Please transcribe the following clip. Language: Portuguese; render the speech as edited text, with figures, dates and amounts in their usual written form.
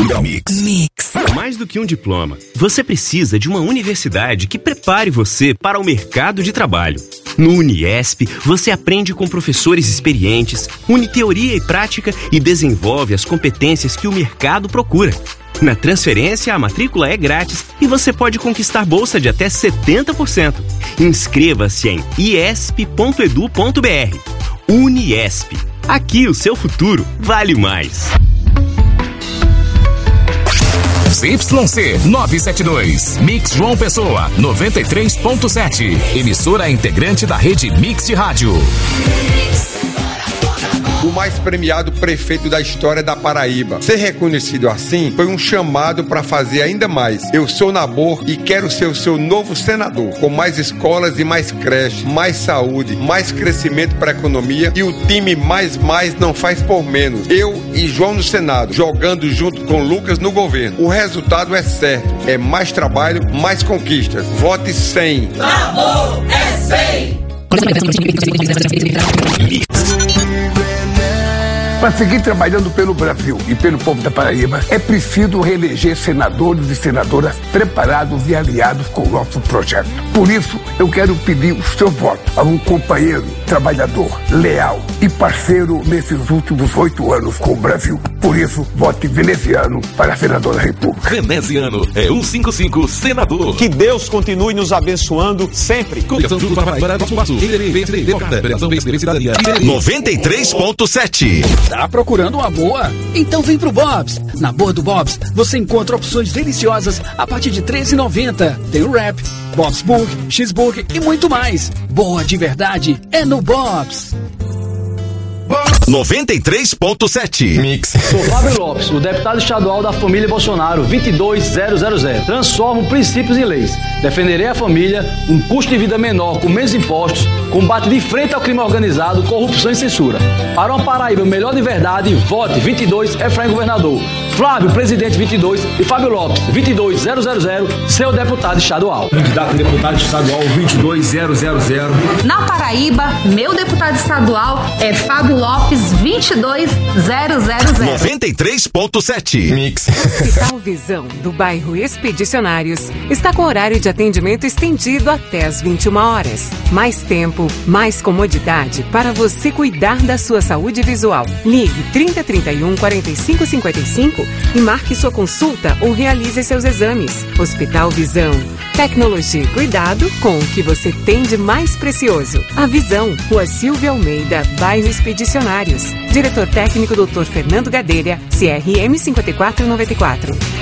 Mix. Mais do que um diploma, você precisa de uma universidade que prepare você para o mercado de trabalho. No Uniesp, você aprende com professores experientes, une teoria e prática e desenvolve as competências que o mercado procura. Na transferência, a matrícula é grátis e você pode conquistar bolsa de até 70%. Inscreva-se em iesp.edu.br. Uniesp. Aqui o seu futuro vale mais. ZYC 972, Mix João Pessoa, 93.7. Emissora integrante da rede Mix de Rádio. O mais premiado prefeito da história da Paraíba. Ser reconhecido assim foi um chamado para fazer ainda mais. Eu sou Nabor e quero ser o seu novo senador, com mais escolas e mais creches, mais saúde, mais crescimento para a economia e o time mais não faz por menos. Eu e João no Senado, jogando junto com Lucas no governo. O resultado é certo, é mais trabalho, mais conquistas. Vote 100. Nabor é 100. Para seguir trabalhando pelo Brasil e pelo povo da Paraíba, é preciso reeleger senadores e senadoras preparados e aliados com o nosso projeto. Por isso, eu quero pedir o seu voto a um companheiro, trabalhador, leal e parceiro nesses últimos 8 anos com o Brasil. Por isso, vote Veneziano para senador da República. Veneziano é 155 senador. Que Deus continue nos abençoando sempre. Coligação Juntos para Paraíba, nosso passo. 93.7. Tá procurando uma boa? Então vem pro Bob's. Na boa do Bob's, você encontra opções deliciosas a partir de R$ 13,90. Tem o wrap, Bob's Burger, Cheeseburger e muito mais. Boa de verdade é no Bob's. 93.7 Mix. Sou Fábio Lopes, o deputado estadual da família Bolsonaro 22000. Transformo princípios em leis. Defenderei a família, um custo de vida menor com menos impostos, combate de frente ao crime organizado, corrupção e censura. Para uma Paraíba melhor de verdade, vote 22 Efraim Governador. Flávio, presidente 22 e Fábio Lopes 22000, seu deputado estadual. Candidato a deputado estadual 22000. Na Paraíba, meu deputado estadual é Fábio Lopes 22000. 93.7 Mix. Hospital Visão, do bairro Expedicionários, está com horário de atendimento estendido até às 21 horas. Mais tempo, mais comodidade para você cuidar da sua saúde visual. Ligue 3031 4555 e marque sua consulta ou realize seus exames. Hospital Visão. Tecnologia e cuidado com o que você tem de mais precioso. A Visão, Rua Silvia Almeida, bairro Expedicionários. Diretor técnico Dr. Fernando Gadelha, CRM 5494.